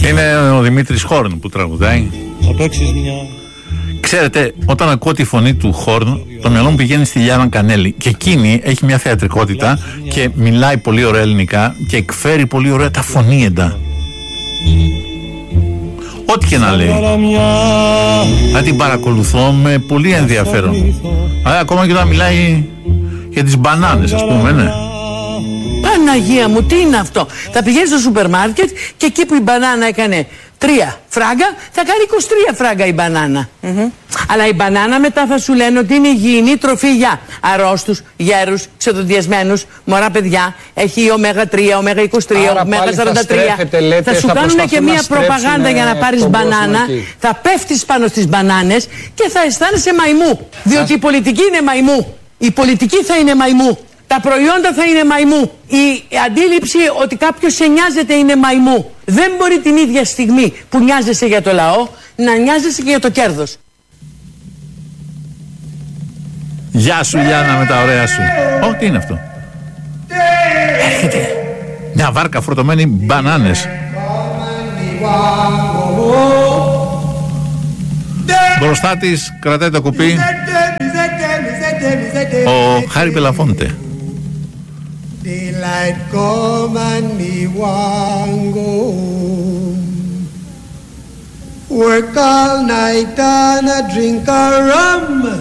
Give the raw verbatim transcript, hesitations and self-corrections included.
Είναι ο Δημήτρης Χόρν που τραγουδάει. Θα παίξεις μια... Ξέρετε, όταν ακούω τη φωνή του Χόρν, το μυαλό μου πηγαίνει στη Λιάνα Κανέλη. Και εκείνη έχει μια θεατρικότητα και μιλάει πολύ ωραία ελληνικά και εκφέρει πολύ ωραία τα φωνήεντα. Ό,τι και να λέει. Να την παρακολουθώ με πολύ ενδιαφέρον. Αλλά ακόμα και όταν μιλάει για τις μπανάνες, ας πούμε, ναι. Παναγία μου, τι είναι αυτό? Θα πηγαίνει στο σούπερ μάρκετ και εκεί που η μπανάνα έκανε τρία φράγκα, θα κάνει είκοσι τρία φράγκα η μπανάνα. Mm-hmm. Αλλά η μπανάνα μετά θα σου λένε ότι είναι υγιεινή τροφή για αρρώστους, γέρους, ξεδοντιασμένους, μωρά παιδιά. Έχει ωμέγα τρία, ωμέγα είκοσι τρία, ωμέγα σαράντα τρία. Λέτε, θα σου θα κάνουν και μία προπαγάνδα για να πάρεις μπανάνα. Θα πέφτεις πάνω στις μπανάνες και θα αισθάνεσαι μαϊμού. Διότι η πολιτική είναι μαϊμού. Η πολιτική θα είναι μαϊμού. Τα προϊόντα θα είναι μαϊμού. Η αντίληψη ότι κάποιος σε νοιάζεται είναι μαϊμού. Δεν μπορεί την ίδια στιγμή που νοιάζεσαι για το λαό να νοιάζεσαι και για το κέρδος. Γεια σου Γιάννα με τα ωραία σου. Ω, τι είναι αυτό? Έρχεται μια βάρκα φορτωμένη μπανάνες. Μπροστά της κρατάει το κουπί ο Χάρη Πελαφόντε. Daylight come and me want go home. Work all night and a drink a rum.